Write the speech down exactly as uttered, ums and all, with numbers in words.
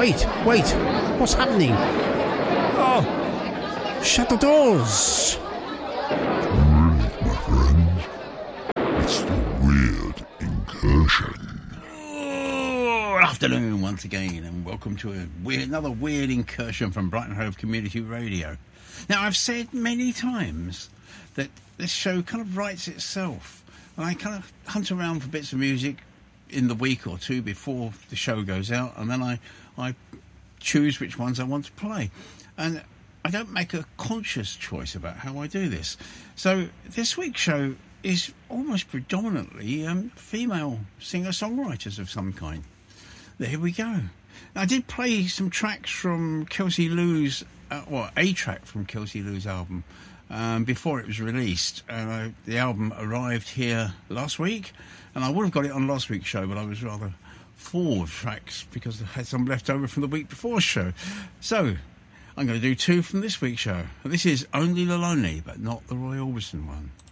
wait, wait. What's happening? Oh, shut the doors. My friends, it's the Weird Incursion. Good afternoon once again, and welcome to a weird, another Weird Incursion from Brighton Hove Community Radio. Now, I've said many times that this show kind of writes itself, and I kind of hunt around for bits of music in the week or two before the show goes out, and then I, I choose which ones I want to play. And I don't make a conscious choice about how I do this. So this week's show is almost predominantly um, female singer-songwriters of some kind. There we go. I did play some tracks from Kelsey Lou's, uh, well, a track from Kelsey Lou's album um, before it was released. And I, the album arrived here last week, and I would have got it on last week's show, but I was rather full of tracks because I had some left over from the week before's show. So I'm going to do two from this week's show. This is Only the Lonely, but not the Roy Orbison one.